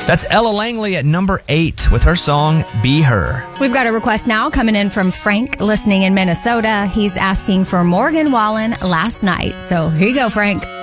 That's Ella Langley at number 8 with her song, Be Her. We've got a request now coming in from Frank, listening in Minnesota. He's asking for Morgan Wallen, Last Night. So here you go, Frank.